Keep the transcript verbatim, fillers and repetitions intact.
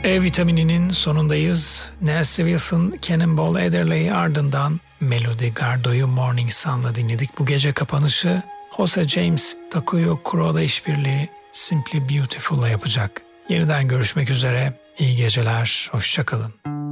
E vitamininin sonundayız. Nancy Wilson, Cannonball Adderley ardından Melody Gardo'yu Morning Sun'la dinledik. Bu gece kapanışı Jose James, Takuyo Kuroda işbirliği Simply Beautiful'la yapacak. Yeniden görüşmek üzere. İyi geceler, hoşça kalın.